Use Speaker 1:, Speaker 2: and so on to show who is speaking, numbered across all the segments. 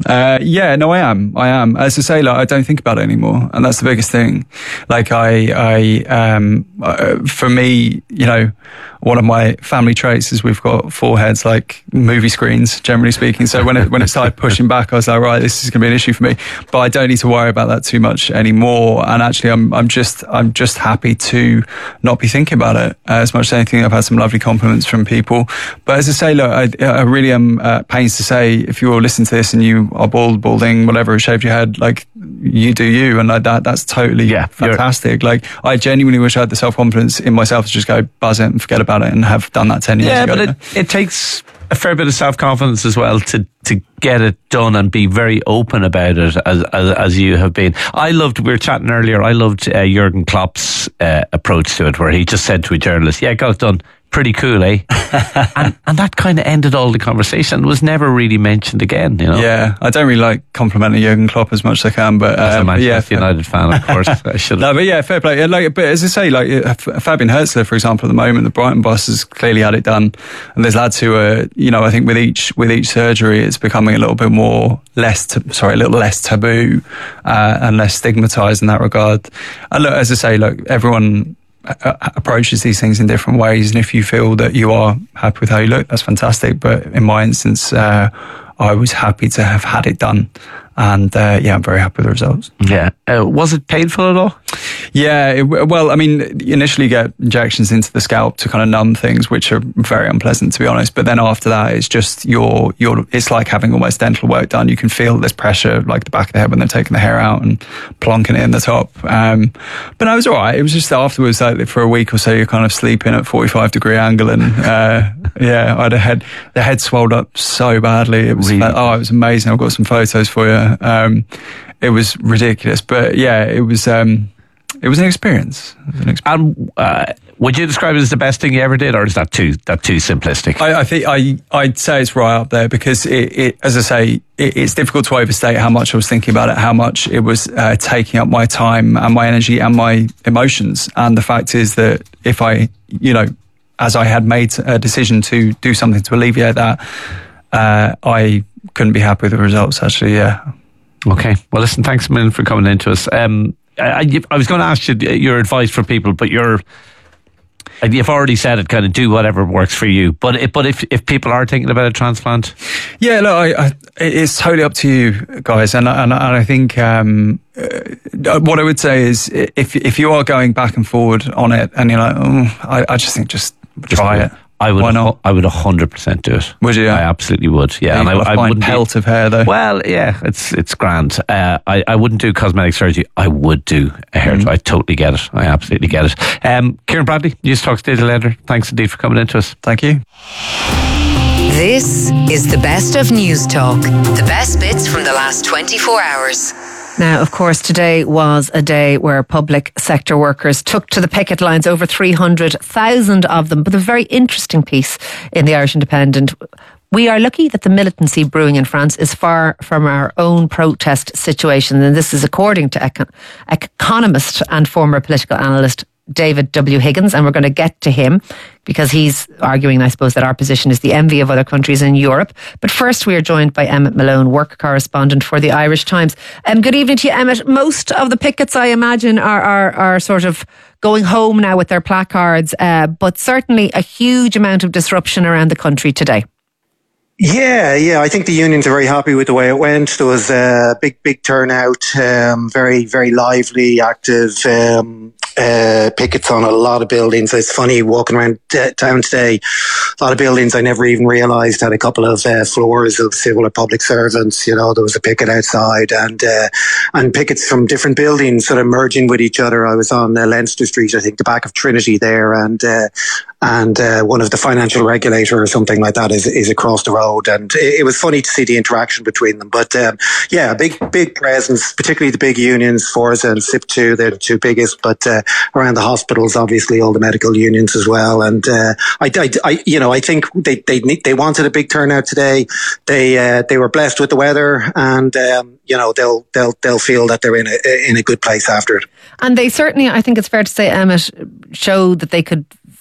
Speaker 1: Yeah, no, I am. As I say, like, I don't think about it anymore. And that's the biggest thing. Like, for me, you know, one of my family traits is we've got foreheads like movie screens, generally speaking. So when it started pushing back, I was like, right, this is going to be an issue for me. But I don't need to worry about that too much anymore. And actually, I'm just happy to not be thinking about it as much as anything. I've had some lovely compliments from people. But as I say, look, I really am pains to say, if you're listening to this and you are balding, whatever, shaved your head, like, you do you, and like that's totally fantastic. Like, I genuinely wish I had the self-confidence in myself to just go buzz it and forget about it and have done that 10 years ago.
Speaker 2: Yeah, but it takes a fair bit of self-confidence as well to get it done and be very open about it as you have been. We were chatting earlier, I loved Jurgen Klopp's approach to it, where he just said to a journalist, yeah, got it done. Pretty cool, eh? and that kind of ended all the conversation. Was never really mentioned again, you know.
Speaker 1: Yeah, I don't really like complimenting Jurgen Klopp as much as I can, but
Speaker 2: as a Manchester United fan, of course, I should.
Speaker 1: No, but yeah, fair play. Like, but as I say, like, Fabian Herzler, for example, at the moment, the Brighton boss has clearly had it done, and there's lads who are, you know, I think with each surgery, it's becoming a little bit less taboo and less stigmatized in that regard. And look, as I say, look, everyone approaches these things in different ways, and if you feel that you are happy with how you look, that's fantastic. But in my instance, I was happy to have had it done, and I'm very happy with the results.
Speaker 2: Yeah. Was it painful at all?
Speaker 1: Yeah, well, I mean, you initially get injections into the scalp to kind of numb things, which are very unpleasant, to be honest. But then after that, it's just it's like having almost dental work done. You can feel this pressure, like the back of the head when they're taking the hair out and plonking it in the top. But no, it was all right. It was just afterwards, like, for a week or so, you're kind of sleeping at 45-degree angle, and I had the head swelled up so badly. It was
Speaker 2: really?
Speaker 1: It was amazing. I've got some photos for you. It was ridiculous, but yeah, it was an experience.
Speaker 2: And would you describe it as the best thing you ever did, or is that too simplistic?
Speaker 1: I think I'd say it's right up there, because it as I say, it's difficult to overstate how much I was thinking about it, how much it was taking up my time and my energy and my emotions. And the fact is that if I, you know, as I had made a decision to do something to alleviate that, I couldn't be happy with the results, actually. Yeah.
Speaker 2: Okay. Well, listen, thanks a million for coming in to us. I was going to ask you your advice for people, but you've already said it, kind of do whatever works for you. But if people are thinking about a transplant,
Speaker 1: yeah, look, it's totally up to you guys, and I think what I would say is, if you are going back and forward on it, and you're like, I just think just try it.
Speaker 2: I would.
Speaker 1: Why not?
Speaker 2: I would 100% do it.
Speaker 1: Would you?
Speaker 2: I absolutely would. Yeah,
Speaker 1: and I wouldn't pelt of hair though.
Speaker 2: Well, yeah, it's grand. I wouldn't do cosmetic surgery. I would do a hair. I totally get it. I absolutely get it. Kieran Bradley, Newstalk's Daily Leader. Thanks indeed for coming in to us.
Speaker 1: Thank you.
Speaker 3: This is the best of Newstalk. The best bits from the last 24 hours.
Speaker 4: Now, of course, today was a day where public sector workers took to the picket lines, over 300,000 of them. But a very interesting piece in the Irish Independent. We are lucky that the militancy brewing in France is far from our own protest situation. And this is according to economist and former political analyst David W. Higgins, and we're going to get to him because he's arguing, I suppose, that our position is the envy of other countries in Europe. But first, we are joined by Emmett Malone, work correspondent for the Irish Times. Good evening to you, Emmett. Most of the pickets, I imagine, are sort of going home now with their placards, but certainly a huge amount of disruption around the country today.
Speaker 5: Yeah. I think the unions are very happy with the way it went. There was a big turnout, very, very lively, active, pickets on a lot of buildings. It's funny walking around town today. A lot of buildings I never even realised had a couple of floors of civil or public servants. You know, there was a picket outside, and pickets from different buildings sort of merging with each other. I was on Leinster Street, I think the back of Trinity there, and one of the financial regulator or something like that is across the road, and it was funny to see the interaction between them. But yeah, big presence, particularly the big unions, Forza and SIP2, they're the two biggest. But around the hospitals, obviously all the medical unions as well. And I think they wanted a big turnout today. They were blessed with the weather, and they'll feel that they're in a good place after it.
Speaker 4: And they certainly, I think it's fair to say, Emmett, showed that they could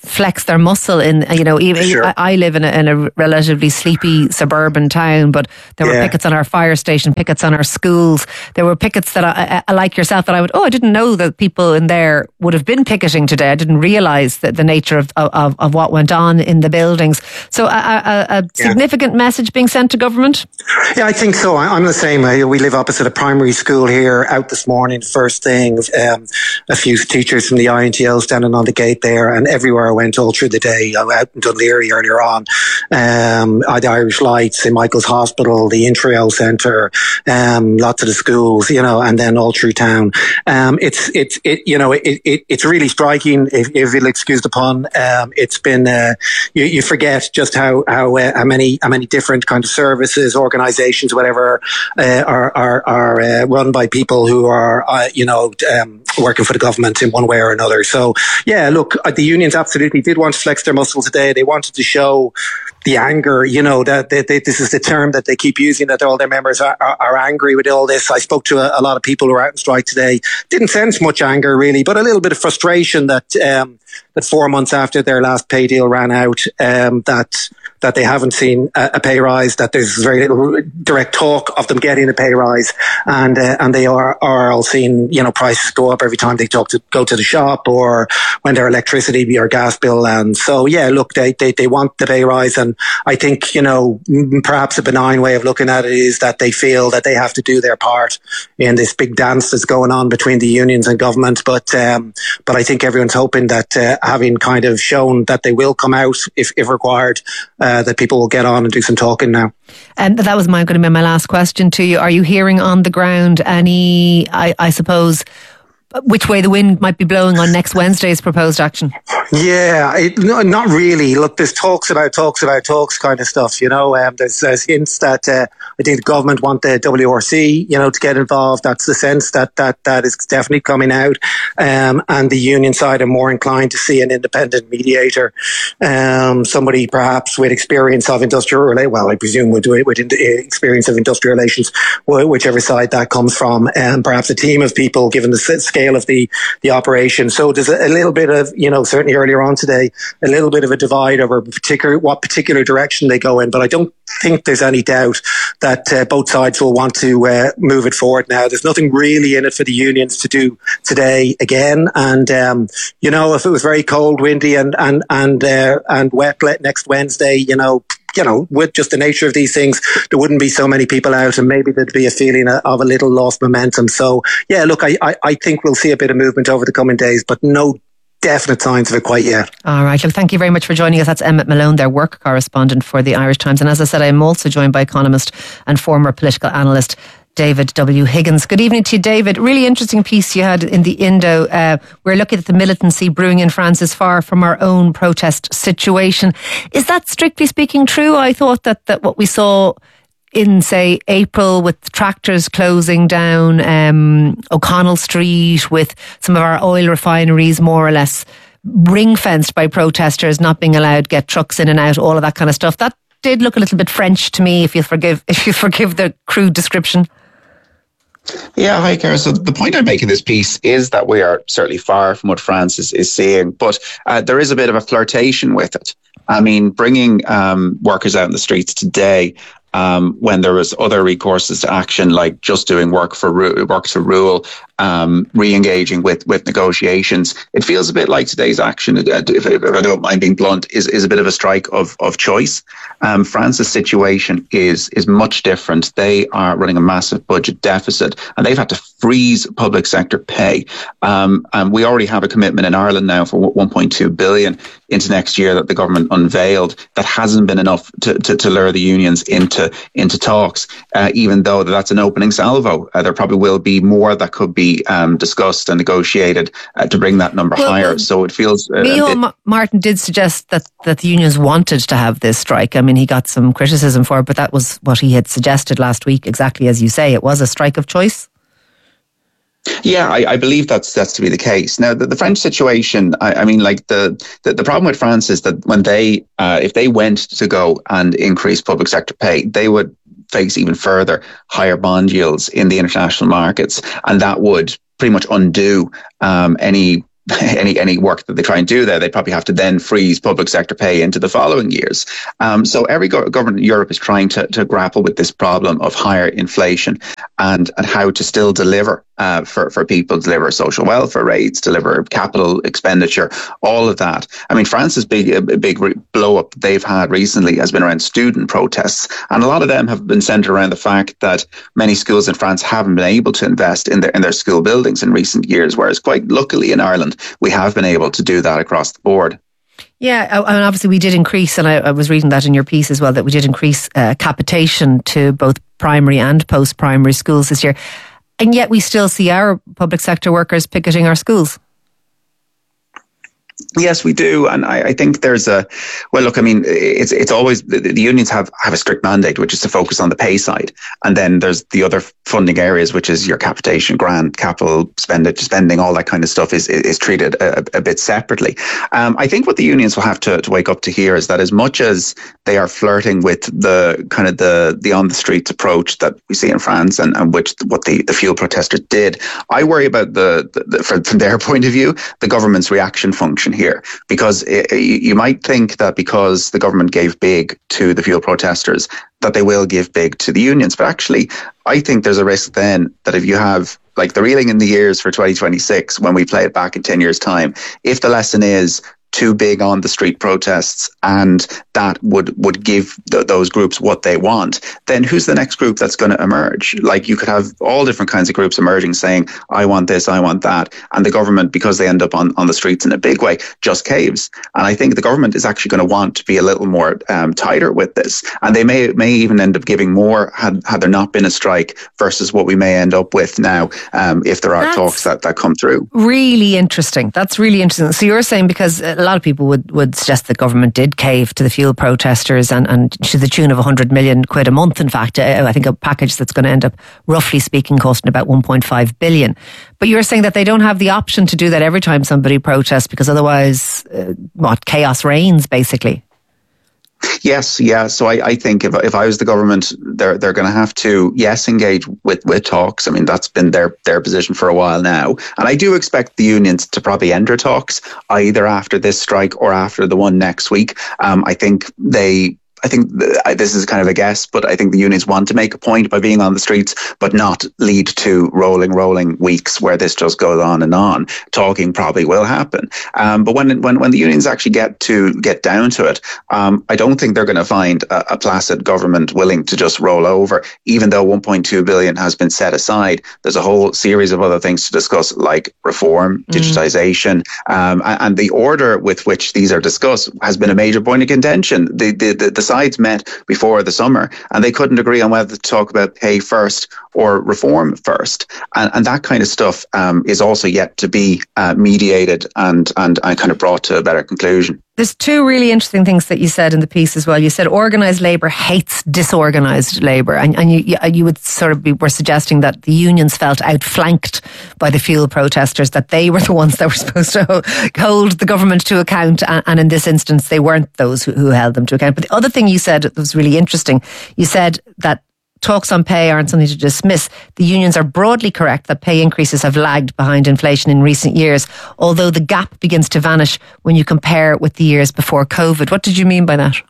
Speaker 4: flex their muscle in, even
Speaker 5: Sure.
Speaker 4: I live in a relatively sleepy suburban town, but there were pickets on our fire station, pickets on our schools. There were pickets that I like yourself, that I didn't know that people in there would have been picketing today. I didn't realise the nature of what went on in the buildings. So a significant message being sent to government?
Speaker 5: Yeah, I think so. I'm the same. We live opposite a primary school here. Out this morning, first thing, a few teachers from the INTL standing on the gate there, and everywhere I went all through the day. I was out in Dún Laoghaire earlier on. I had Irish Lights, St Michael's Hospital, the Intrio Centre, lots of the schools, and then all through town. It's really striking, if you'll excuse the pun. It's been you forget just how many different kind of services, organisations, whatever, are run by people who are working for the government in one way or another. So yeah, look, the unions absolutely did want to flex their muscle today. They wanted to show the anger, that this is the term that they keep using, that all their members are angry with all this. I spoke to a lot of people who are out on strike today. Didn't sense much anger really, but a little bit of frustration that 4 months after their last pay deal ran out, that they haven't seen a pay rise, that there's very little direct talk of them getting a pay rise, and they are all seeing, prices go up every time they go to the shop, or when their electricity or gas bill lands. So yeah, look, they want the pay rise, and I think, perhaps a benign way of looking at it is that they feel that they have to do their part in this big dance that's going on between the unions and government. But I think everyone's hoping that having kind of shown that they will come out if required, that people will get on and do some talking now.
Speaker 4: And that was going to be my last question to you. Are you hearing on the ground any, I suppose, which way the wind might be blowing on next Wednesday's proposed action?
Speaker 5: Yeah, not really. Look, there's talks about kind of stuff, there's hints that I think the government want the WRC, to get involved. That's the sense that is definitely coming out. And the union side are more inclined to see an independent mediator, somebody perhaps with experience of industrial, I presume with experience of industrial relations, whichever side that comes from, and perhaps a team of people given the scale of the operation. So there's a little bit of, certainly earlier on today, a little bit of a divide over what particular direction they go in. But I don't think there's any doubt that both sides will want to move it forward now. There's nothing really in it for the unions to do today again. And, if it was very cold, windy and wet next Wednesday, with just the nature of these things, there wouldn't be so many people out, and maybe there'd be a feeling of a little lost momentum. So yeah, look, I think we'll see a bit of movement over the coming days, but no definite signs of it quite yet. All
Speaker 4: right. Well, thank you very much for joining us. That's Emmett Malone, their work correspondent for the Irish Times. And as I said, I'm also joined by economist and former political analyst David W. Higgins. Good evening to you, David. Really interesting piece you had in the Indo. We're looking at the militancy brewing in France is far from our own protest situation. Is that strictly speaking true? I thought that what we saw in, say, April with tractors closing down O'Connell Street, with some of our oil refineries more or less ring-fenced by protesters, not being allowed to get trucks in and out, all of that kind of stuff. That did look a little bit French to me, if you forgive the crude description.
Speaker 6: Yeah, hi, Cara. So the point I make in this piece is that we are certainly far from what France is seeing, but there is a bit of a flirtation with it. I mean, bringing workers out in the streets today, when there was other recourses to action, like just doing works for rule, re-engaging with negotiations. It feels a bit like today's action, if I don't mind being blunt, is a bit of a strike of choice. France's situation is much different. They are running a massive budget deficit, and they've had to freeze public sector pay. And we already have a commitment in Ireland now for 1.2 billion into next year that the government unveiled. That hasn't been enough to lure the unions into talks, even though that's an opening salvo. There probably will be more that could be discussed and negotiated to bring that number higher. So it feels...
Speaker 4: Martin did suggest that the unions wanted to have this strike. I mean, he got some criticism for it, but that was what he had suggested last week, exactly as you say. It was a strike of choice.
Speaker 6: Yeah, I believe that's to be the case. Now, the French situation, I mean, like the problem with France is that when they, if they went to go and increase public sector pay, they would face even further higher bond yields in the international markets, and that would pretty much undo any any work that they try and do there, they probably have to then freeze public sector pay into the following years. So every government in Europe is trying to grapple with this problem of higher inflation and how to still deliver for people, deliver social welfare rates, deliver capital expenditure, all of that. I mean, France's big blow up they've had recently has been around student protests, and a lot of them have been centered around the fact that many schools in France haven't been able to invest in their school buildings in recent years, whereas quite luckily in Ireland we have been able to do that across the board.
Speaker 4: Yeah, I mean, obviously we did increase, and I was reading that in your piece as well, that we did increase capitation to both primary and post-primary schools this year. And yet we still see our public sector workers picketing our schools.
Speaker 6: Yes, we do. And I think there's look, I mean, it's always, the unions have a strict mandate, which is to focus on the pay side. And then there's the other funding areas, which is your capitation grant, capital spending, all that kind of stuff is treated a bit separately. I think what the unions will have to wake up to here is that as much as they are flirting with the kind of the on the streets approach that we see in France and what the fuel protesters did, I worry about from their point of view, the government's reaction function here. Because you might think that because the government gave big to the fuel protesters, that they will give big to the unions. But actually, I think there's a risk then that if you have like the reeling in the years for 2026, when we play it back in 10 years' time, if the lesson is too big on the street protests and that would give those groups what they want, then who's the next group that's going to emerge? Like, you could have all different kinds of groups emerging saying, I want this, I want that. And the government, because they end up on the streets in a big way, just caves. And I think the government is actually going to want to be a little more tighter with this. And they may even end up giving more had there not been a strike versus what we may end up with now if there are talks that come through.
Speaker 4: Really interesting. That's really interesting. So you're saying, because a lot of people would suggest the government did cave to the fuel protesters and to the tune of 100 million quid a month. In fact, I think a package that's going to end up, roughly speaking, costing about 1.5 billion. But you're saying that they don't have the option to do that every time somebody protests, because otherwise, chaos reigns, basically.
Speaker 6: Yes, yeah. So I think if I was the government, they're going to have to, engage with talks. I mean, that's been their position for a while now. And I do expect the unions to probably enter talks either after this strike or after the one next week. I think this is kind of a guess, but I think the unions want to make a point by being on the streets, but not lead to rolling weeks where this just goes on and on. Talking probably will happen. But when the unions actually get down to it, I don't think they're going to find a placid government willing to just roll over, even though 1.2 billion has been set aside. There's a whole series of other things to discuss, like reform, digitization, and the order with which these are discussed has been a major point of contention. The sides met before the summer and they couldn't agree on whether to talk about pay first or reform first. And that kind of stuff is also yet to be mediated and kind of brought to a better conclusion.
Speaker 4: There's two really interesting things that you said in the piece as well. You said organised labour hates disorganised labour, and you would sort of were suggesting that the unions felt outflanked by the fuel protesters, that they were the ones that were supposed to hold the government to account, and in this instance they weren't those who held them to account. But the other thing you said that was really interesting, you said that talks on pay aren't something to dismiss. The unions are broadly correct that pay increases have lagged behind inflation in recent years, although the gap begins to vanish when you compare with the years before COVID. What did you mean by that?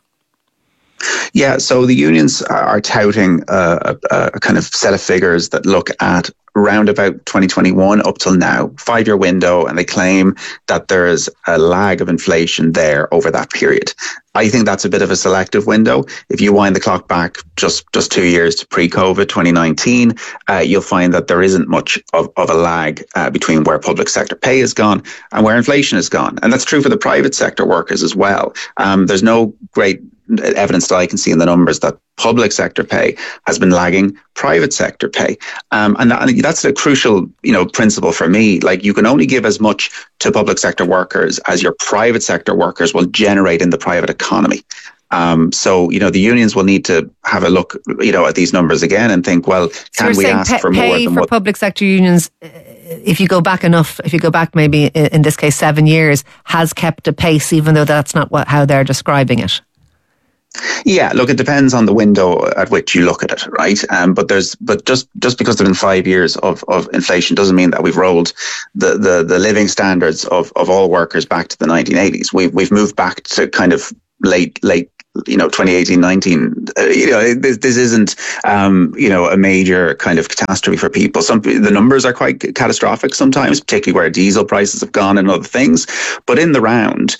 Speaker 6: Yeah, so the unions are touting a kind of set of figures that look at around about 2021 up till now, 5-year window, and they claim that there is a lag of inflation there over that period. I think that's a bit of a selective window. If you wind the clock back just 2 years to pre-COVID, 2019, you'll find that there isn't much of a lag between where public sector pay has gone and where inflation has gone. And that's true for the private sector workers as well. There's no great evidence that I can see in the numbers that public sector pay has been lagging private sector pay. And that's a crucial, principle for me. Like, you can only give as much to public sector workers as your private sector workers will generate in the private economy. So, the unions will need to have a look, at these numbers again and think, well, can we ask for more than
Speaker 4: pay for public sector unions, if you go back maybe in this case 7 years, has kept a pace, even though that's not how they're describing it?
Speaker 6: Yeah, look, it depends on the window at which you look at it, right? But just because there's been 5 years of inflation doesn't mean that we've rolled the living standards of all workers back to the 1980s. We've moved back to kind of late 2018, 19, this isn't, a major kind of catastrophe for people. The numbers are quite catastrophic sometimes, particularly where diesel prices have gone and other things. But in the round,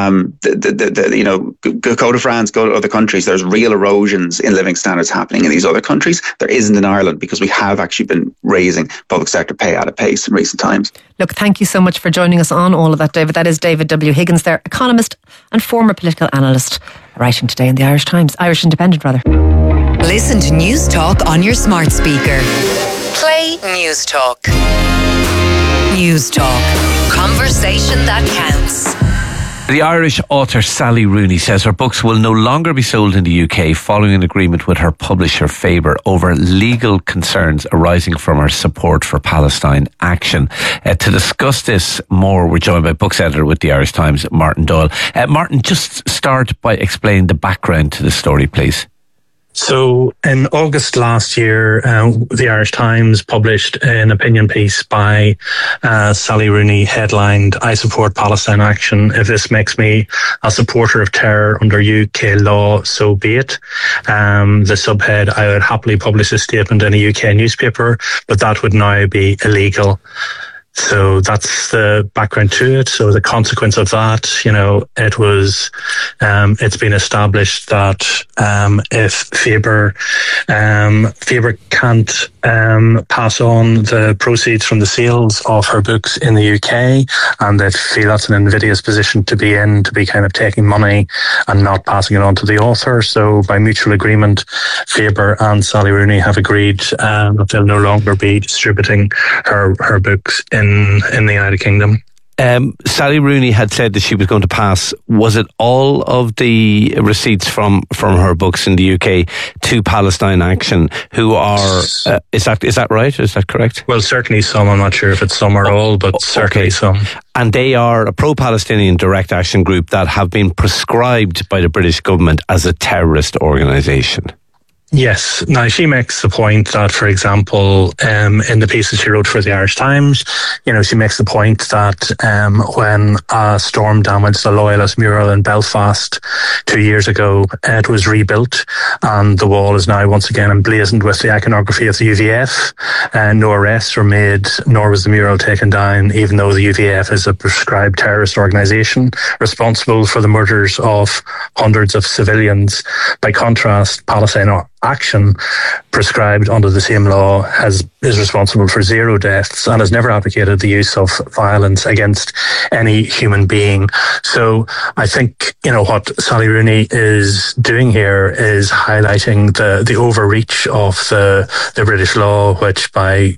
Speaker 6: go to France, go to other countries, there's real erosions in living standards happening in these other countries. There isn't in Ireland because we have actually been raising public sector pay at a pace in recent times.
Speaker 4: Look, thank you so much for joining us on all of that, David. That is David W. Higgins there, economist and former political analyst, writing today in the Irish Times, Irish Independent rather.
Speaker 3: Listen to News Talk on your smart speaker. Play News Talk. News Talk. Conversation that counts.
Speaker 2: The Irish author Sally Rooney says her books will no longer be sold in the UK following an agreement with her publisher Faber over legal concerns arising from her support for Palestine action. To discuss this more, we're joined by books editor with the Irish Times, Martin Doyle. Martin, just start by explaining the background to the story, please.
Speaker 7: So in August last year, the Irish Times published an opinion piece by Sally Rooney headlined, "I support Palestine action. If this makes me a supporter of terror under UK law, so be it." The subhead, "I would happily publish a statement in a UK newspaper, but that would now be illegal." So that's the background to it. So the consequence of that, it's been established that if Faber can't pass on the proceeds from the sales of her books in the UK, and they feel that's an invidious position to be in, to be kind of taking money and not passing it on to the author. So by mutual agreement, Faber and Sally Rooney have agreed that they'll no longer be distributing her books in the United Kingdom.
Speaker 2: Sally Rooney had said that she was going to pass, was it all of the receipts from her books in the UK to Palestine Action, who are, is that right? Is that correct?
Speaker 7: Well, certainly some. I'm not sure if it's some or all, but certainly some.
Speaker 2: And they are a pro-Palestinian direct action group that have been prescribed by the British government as a terrorist organisation.
Speaker 7: Yes. Now, she makes the point that, for example, in the piece that she wrote for the Irish Times, she makes the point that when a storm damaged the Loyalist mural in Belfast 2 years ago, it was rebuilt, and the wall is now once again emblazoned with the iconography of the UVF. No arrests were made, nor was the mural taken down, even though the UVF is a prescribed terrorist organisation responsible for the murders of hundreds of civilians. By contrast, Palestine Action, prescribed under the same law, is responsible for 0 deaths and has never advocated the use of violence against any human being. So I think, what Sally Rooney is doing here is highlighting the overreach of the British law, which by,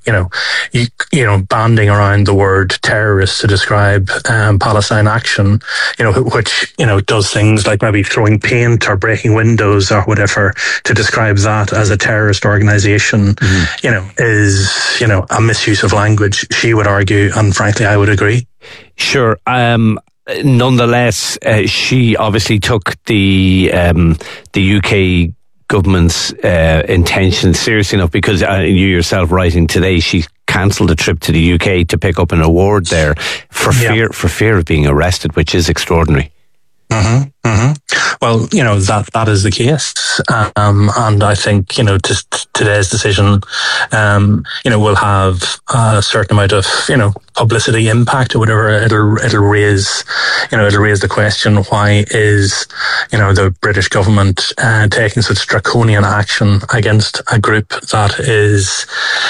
Speaker 7: banding around the word terrorist to describe Palestine Action, which, does things like maybe throwing paint or breaking windows or whatever to describe that as a terrorist organisation, is, a misuse of language, she would argue, and frankly, I would agree.
Speaker 2: Sure. Nonetheless, she obviously took the UK government's intentions seriously enough, because you yourself writing today, she cancelled a trip to the UK to pick up an award there for fear of being arrested, which is extraordinary.
Speaker 7: Mm-hmm. Mm-hmm. Well, that is the case. And I think, today's decision, will have a certain amount of, publicity impact or whatever. It'll raise the question, why is, the British government taking such draconian action against a group that is,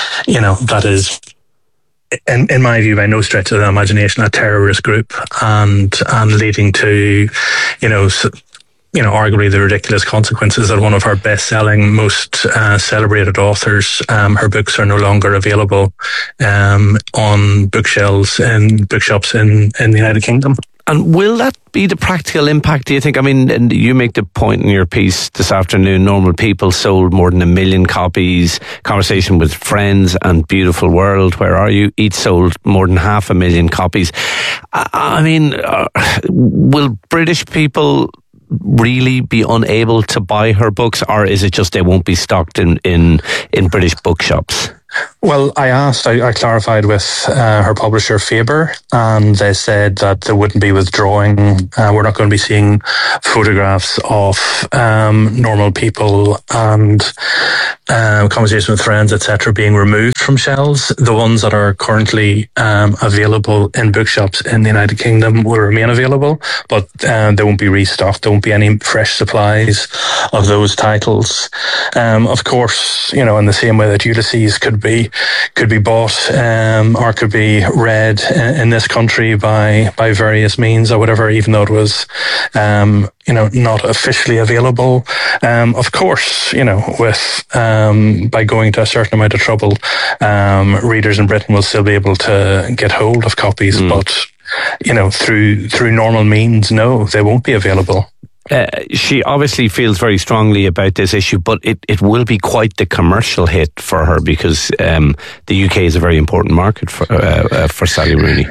Speaker 7: in my view, by no stretch of the imagination, a terrorist group, and leading to, arguably the ridiculous consequences that one of her best-selling, most celebrated authors, her books are no longer available on bookshelves in bookshops in the United Kingdom.
Speaker 2: And will that be the practical impact, do you think? I mean, you make the point in your piece this afternoon, Normal People sold more than 1 million copies. Conversation with Friends and Beautiful World, Where Are You? Each sold more than 500,000 copies. I mean, will British people really be unable to buy her books, or is it just they won't be stocked in British bookshops?
Speaker 7: Well, I clarified with her publisher Faber, and they said that they wouldn't be withdrawing. We're not going to be seeing photographs of normal people and conversation with friends, etc., being removed from shelves. The ones that are currently available in bookshops in the United Kingdom will remain available, but they won't be restocked. There won't be any fresh supplies of those titles. Of course, in the same way that Ulysses could be bought or could be read in this country by various means or whatever, even though it was not officially available. Of course, with by going to a certain amount of trouble, readers in Britain will still be able to get hold of copies, but through normal means, no, they won't be available.
Speaker 2: She obviously feels very strongly about this issue, but it will be quite the commercial hit for her, because the UK is a very important market for Sally Rooney.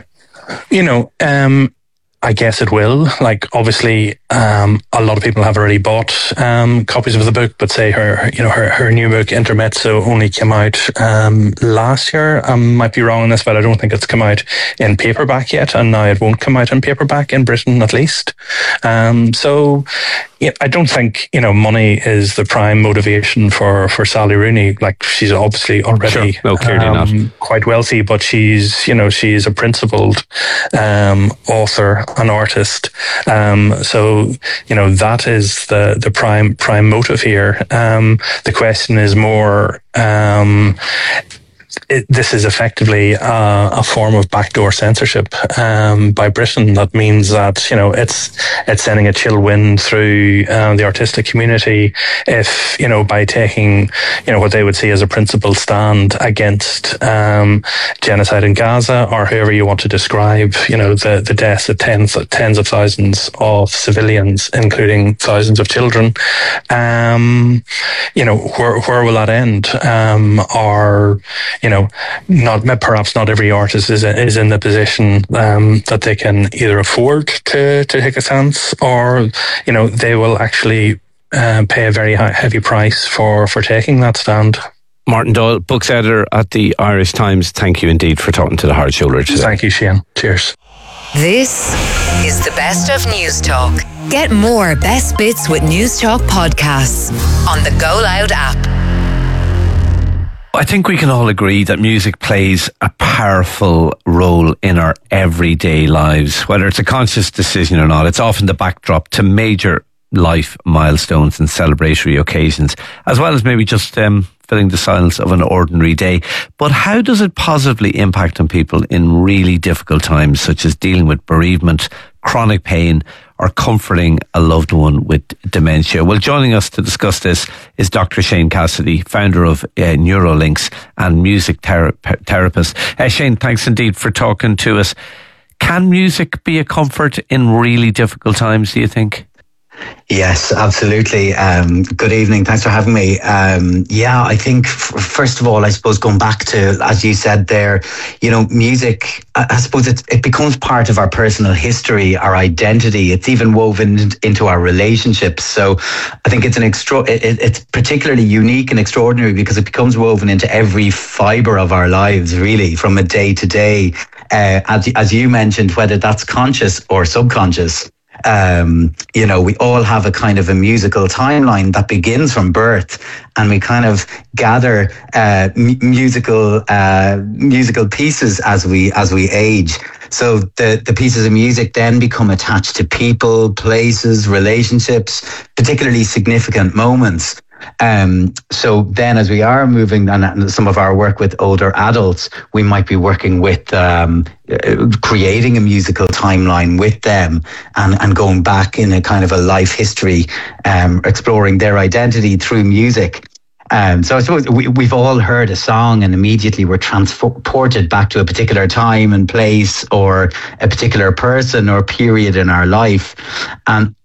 Speaker 7: I guess it will. Like, obviously, a lot of people have already bought copies of the book, but say her new book Intermezzo only came out last year. I might be wrong on this, but I don't think it's come out in paperback yet, and now it won't come out in paperback in Britain, at least. So I don't think money is the prime motivation for Sally Rooney. Like, she's obviously already
Speaker 2: clearly not
Speaker 7: quite wealthy, but she's she's a principled author, an artist. So that is the prime motive here. The question is more. This is effectively a form of backdoor censorship by Britain. That means that it's sending a chill wind through the artistic community if by taking what they would see as a principled stand against genocide in Gaza, or however you want to describe the deaths of tens of thousands of civilians, including thousands of children. Where will that end? Perhaps not every artist is in the position that they can either afford to take a stance, or they will actually pay a very heavy price for taking that stand.
Speaker 2: Martin Doyle, books editor at the Irish Times, thank you indeed for talking to the Hard Shoulder today.
Speaker 7: Thank you, Shane. Cheers.
Speaker 3: This is the Best of News Talk. Get more Best Bits with News Talk podcasts on the Go Loud app.
Speaker 2: I think we can all agree that music plays a powerful role in our everyday lives. Whether it's a conscious decision or not, it's often the backdrop to major life milestones and celebratory occasions, as well as maybe just filling the silence of an ordinary day. But how does it positively impact on people in really difficult times, such as dealing with bereavement, chronic pain, or comforting a loved one with dementia? Well, joining us to discuss this is Dr. Shane Cassidy, founder of Neurolinks and music therapist. Shane, thanks indeed for talking to us. Can music be a comfort in really difficult times, do you think?
Speaker 8: Yes, absolutely. Good evening. Thanks for having me. I think, first of all, I suppose going back to, as you said there, music, I suppose it becomes part of our personal history, our identity. It's even woven into our relationships. So I think it's it's particularly unique and extraordinary because it becomes woven into every fibre of our lives, really, from a day to day. As you mentioned, whether that's conscious or subconscious. We all have a kind of a musical timeline that begins from birth, and we kind of gather musical pieces as we age. So the pieces of music then become attached to people, places, relationships, particularly significant moments. So then as we are moving on some of our work with older adults, we might be working with creating a musical timeline with them and going back in a kind of a life history, exploring their identity through music. So I suppose we've all heard a song and immediately we're transported back to a particular time and place or a particular person or period in our life. And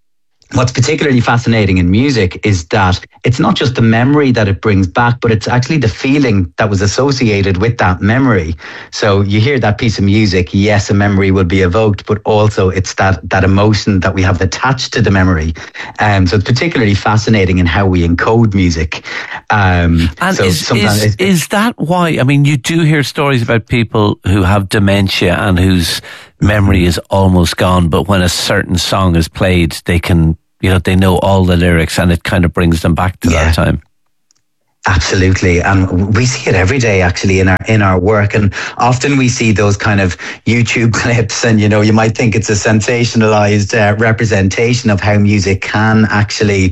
Speaker 8: what's particularly fascinating in music is that it's not just the memory that it brings back, but it's actually the feeling that was associated with that memory. So you hear that piece of music, yes, a memory will be evoked, but also it's that emotion that we have attached to the memory. So it's particularly fascinating in how we encode music.
Speaker 2: And so is that why? I mean, you do hear stories about people who have dementia and whose memory is almost gone, but when a certain song is played, they can, they know all the lyrics and it kind of brings them back to that time.
Speaker 8: Absolutely, and we see it every day actually in our work, and often we see those kind of YouTube clips, and you might think it's a sensationalized representation of how music can actually,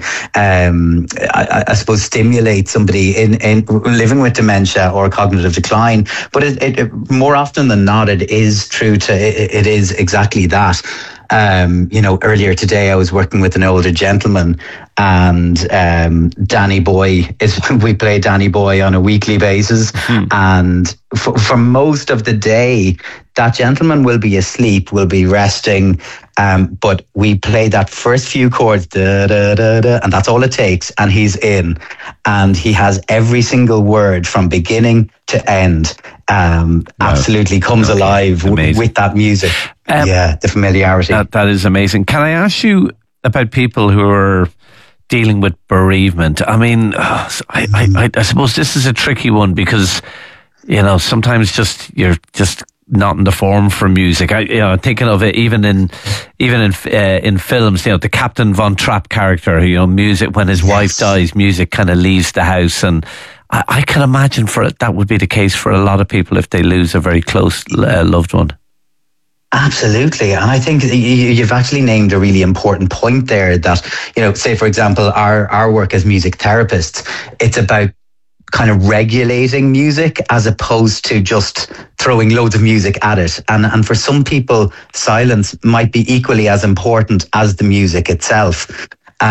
Speaker 8: I suppose, stimulate somebody in living with dementia or cognitive decline. But it more often than not, it is true to it is exactly that. Earlier today I was working with an older gentleman, and Danny Boy we play Danny Boy on a weekly basis, and for most of the day that gentleman will be asleep, will be resting, but we play that first few chords, da, da, da, da, and that's all it takes, and he's in, and he has every single word from beginning to end. Absolutely comes alive with that music. The familiarity.
Speaker 2: That is amazing. Can I ask you about people who are dealing with bereavement? I mean, I suppose this is a tricky one because, sometimes you're just not in the form for music. Thinking of it even in films, the Captain Von Trapp character, music, when his wife dies, music kind of leaves the house, and I can imagine that would be the case for a lot of people if they lose a very close loved one.
Speaker 8: Absolutely. And I think you've actually named a really important point there that, say, for example, our work as music therapists, it's about kind of regulating music as opposed to just throwing loads of music at it. And for some people, silence might be equally as important as the music itself.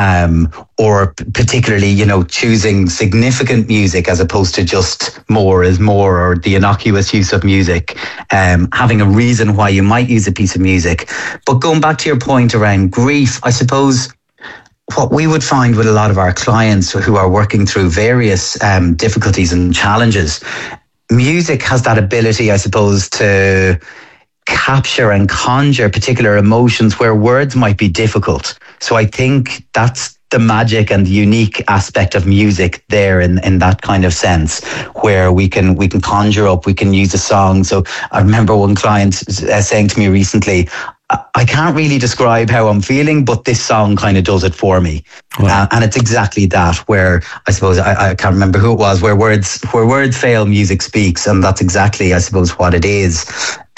Speaker 8: Or particularly, choosing significant music as opposed to just more is more, or the innocuous use of music, having a reason why you might use a piece of music. But going back to your point around grief, I suppose what we would find with a lot of our clients who are working through various difficulties and challenges, music has that ability, I suppose, to capture and conjure particular emotions where words might be difficult. So I think that's the magic and unique aspect of music there in that kind of sense, where we can conjure up, we can use a song. So I remember one client saying to me recently, I can't really describe how I'm feeling, but this song kind of does it for me. Wow. And it's exactly that, where I suppose I can't remember who it was, where words fail, music speaks, and that's exactly, I suppose, what it is.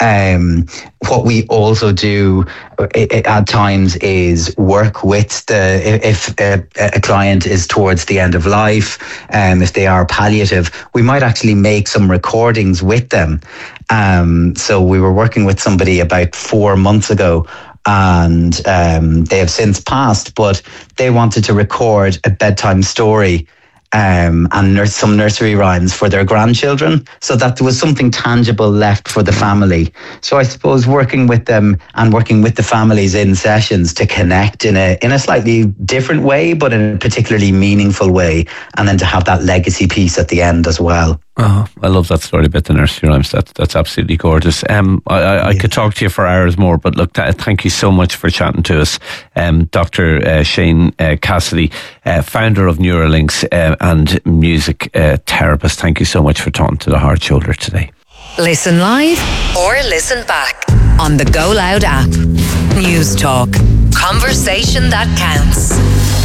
Speaker 8: What we also do at times is work with if a client is towards the end of life, if they are palliative, we might actually make some recordings with them. So we were working with somebody about 4 months ago, and they have since passed, but they wanted to record a bedtime story and some nursery rhymes for their grandchildren, so that there was something tangible left for the family. So I suppose working with them and working with the families in sessions to connect in a slightly different way, but in a particularly meaningful way, and then to have that legacy piece at the end as well.
Speaker 2: Oh, I love that story about the nursery rhymes. That's absolutely gorgeous. I could talk to you for hours more, but look, thank you so much for chatting to us. Dr. Shane Cassidy, founder of Neuralinks and music therapist. Thank you so much for talking to The Hard Shoulder today.
Speaker 3: Listen live or listen back on the Go Loud app. News Talk. Conversation that counts.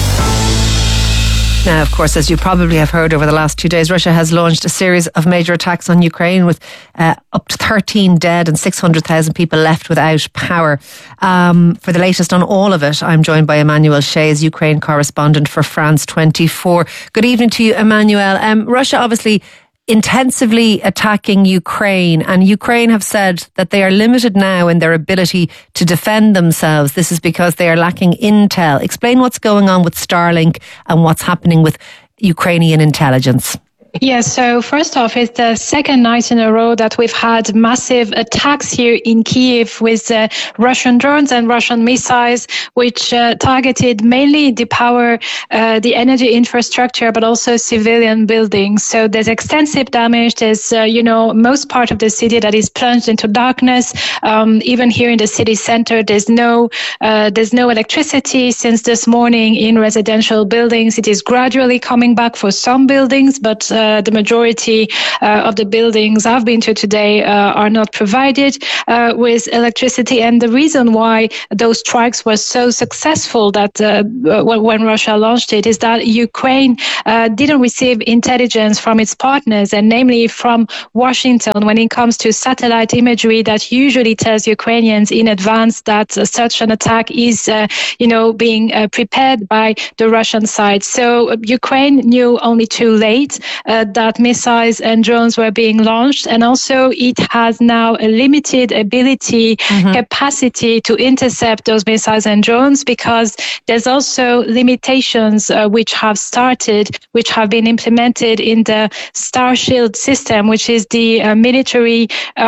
Speaker 4: Now, of course, as you probably have heard over the last 2 days, Russia has launched a series of major attacks on Ukraine with up to 13 dead and 600,000 people left without power. For the latest on all of it, I'm joined by Emmanuel Shays, Ukraine correspondent for France 24. Good evening to you, Emmanuel. Russia obviously intensively attacking Ukraine, and Ukraine have said that they are limited now in their ability to defend themselves. This is because they are lacking intel. Explain what's going on with Starlink and what's happening with Ukrainian intelligence.
Speaker 9: Yes, so first off, it's the second night in a row that we've had massive attacks here in Kyiv with Russian drones and Russian missiles, which targeted mainly the power, the energy infrastructure, but also civilian buildings. So there's extensive damage. There's, most part of the city that is plunged into darkness. Even here in the city center, there's no electricity since this morning in residential buildings. It is gradually coming back for some buildings, but the majority of the buildings I've been to today are not provided with electricity. And the reason why those strikes were so successful that when Russia launched it is that Ukraine didn't receive intelligence from its partners, and namely from Washington, when it comes to satellite imagery that usually tells Ukrainians in advance that such an attack is, being prepared by the Russian side. So Ukraine knew only too late that missiles and drones were being launched, and also it has now a limited ability, capacity to intercept those missiles and drones, because there's also limitations which have been implemented in the Starshield system, which is the military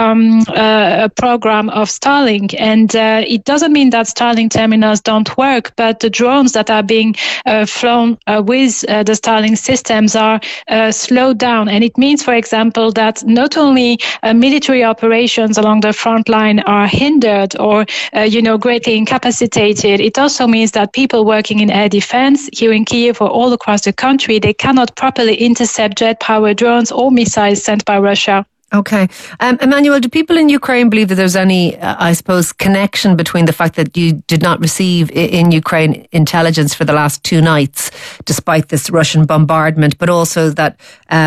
Speaker 9: program of Starlink. And it doesn't mean that Starlink terminals don't work, but the drones that are being flown with the Starlink systems are slowed down. And it means, for example, that not only military operations along the front line are hindered or, greatly incapacitated, it also means that people working in air defense here in Kyiv or all across the country, they cannot properly intercept jet-powered drones or missiles sent by Russia.
Speaker 4: Okay. Emmanuel, do people in Ukraine believe that there's any, connection between the fact that you did not receive in Ukraine intelligence for the last 2 nights, despite this Russian bombardment, but also that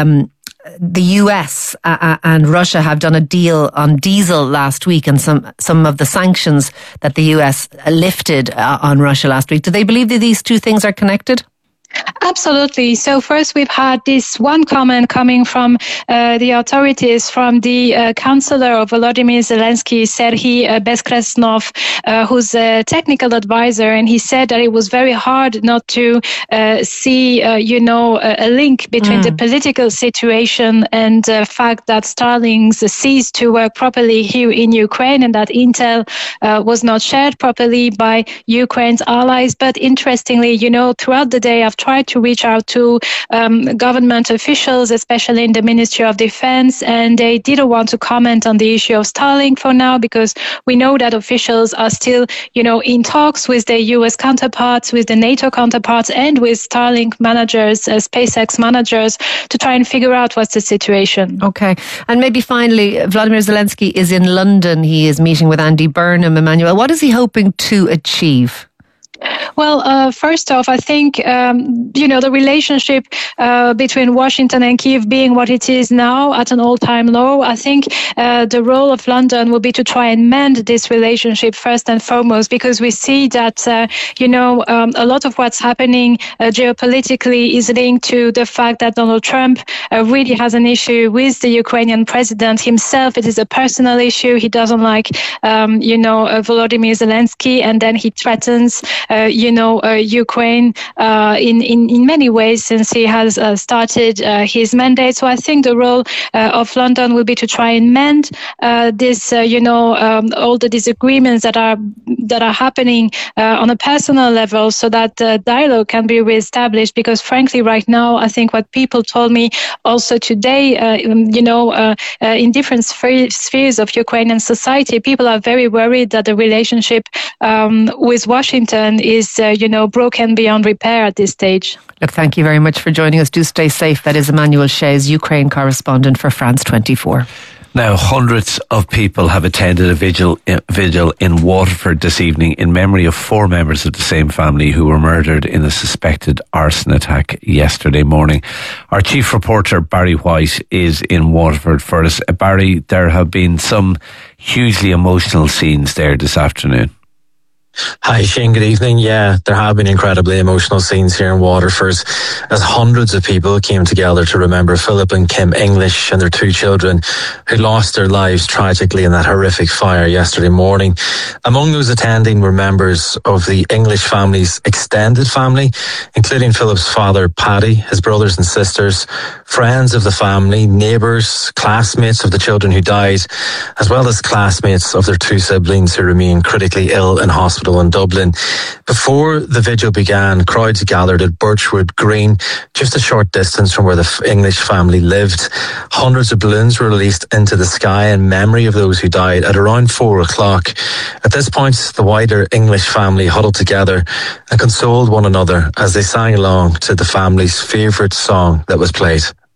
Speaker 4: the US and Russia have done a deal on diesel last week, and some of the sanctions that the US lifted on Russia last week? Do they believe that these two things are connected?
Speaker 9: Absolutely. So first, we've had this one comment coming from the authorities, from the counselor of Volodymyr Zelensky, Serhiy Bezkresnov, who's a technical advisor, and he said that it was very hard not to see, a link between the political situation and the fact that Starlink ceased to work properly here in Ukraine, and that intel was not shared properly by Ukraine's allies. But interestingly, throughout the day, I've tried to reach out to government officials, especially in the Ministry of Defense, and they didn't want to comment on the issue of Starlink for now, because we know that officials are still, in talks with their US counterparts, with the NATO counterparts, and with Starlink managers, SpaceX managers, to try and figure out what's the situation.
Speaker 4: Okay. And maybe finally, Vladimir Zelensky is in London. He is meeting with Andy Burnham. Emmanuel, what is he hoping to achieve?
Speaker 9: Well, first off, I think, the relationship between Washington and Kyiv being what it is now at an all-time low, I think the role of London will be to try and mend this relationship first and foremost, because we see that, a lot of what's happening geopolitically is linked to the fact that Donald Trump really has an issue with the Ukrainian president himself. It is a personal issue. He doesn't like, Volodymyr Zelensky, and then he threatens Ukraine in many ways since he has started his mandate. So I think the role of London will be to try and mend this, all the disagreements that are happening on a personal level, so that dialogue can be reestablished. Because frankly, right now, I think what people told me also today, in different spheres of Ukrainian society, people are very worried that the relationship with Washington is, broken beyond repair at this stage.
Speaker 4: Look, thank you very much for joining us. Do stay safe. That is Emmanuel Shays, Ukraine correspondent for France 24.
Speaker 2: Now, hundreds of people have attended a vigil in Waterford this evening in memory of 4 members of the same family who were murdered in a suspected arson attack yesterday morning. Our chief reporter, Barry White, is in Waterford for us. Barry, there have been some hugely emotional scenes there this afternoon.
Speaker 10: Hi, Shane. Good evening. Yeah, there have been incredibly emotional scenes here in Waterford as hundreds of people came together to remember Philip and Kim English and their 2 children who lost their lives tragically in that horrific fire yesterday morning. Among those attending were members of the English family's extended family, including Philip's father, Paddy, his brothers and sisters, friends of the family, neighbours, classmates of the children who died, as well as classmates of their 2 siblings who remain critically ill in hospital in Dublin. Before the vigil began, crowds gathered at Birchwood Green, just a short distance from where the English family lived. Hundreds of balloons were released into the sky in memory of those who died at around 4 o'clock. At this point, the wider English family huddled together and consoled one another as they sang along to the family's favourite song that was played.